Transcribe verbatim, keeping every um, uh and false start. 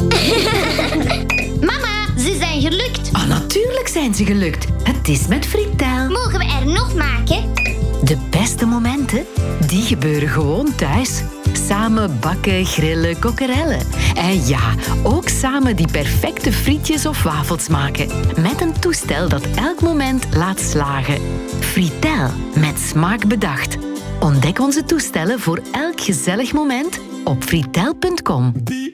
Mama, ze zijn gelukt. Ah, natuurlijk zijn ze gelukt. Het is met Fritel. Mogen we er nog maken? De beste momenten, die gebeuren gewoon thuis. Samen bakken, grillen, kokkerellen. En ja, ook samen die perfecte frietjes of wafels maken. Met een toestel dat elk moment laat slagen. Fritel, met smaak bedacht. Ontdek onze toestellen voor elk gezellig moment op fritel punt com.